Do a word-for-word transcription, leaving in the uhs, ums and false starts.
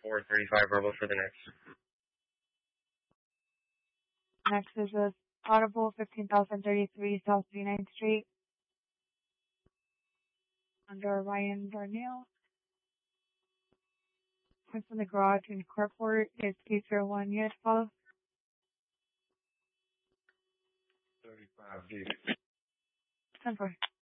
four thirty-five Bravo for the next. Next is a Audible fifteen thousand thirty-three South ninth Street under Ryan Darnell. Points in the garage and carport is eight zero one. Unit follow. thirty-five D. ten four.